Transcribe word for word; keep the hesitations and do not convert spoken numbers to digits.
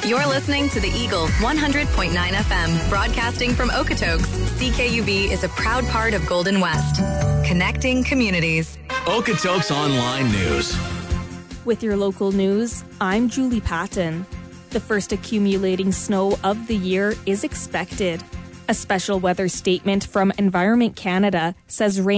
You're listening to the Eagle one hundred point nine F M, broadcasting from Okotoks. C K U B is a proud part of Golden West, connecting communities. Okotoks Online News. With your local news, I'm Julie Patton. The first accumulating snow of the year is expected. A special weather statement from Environment Canada says rain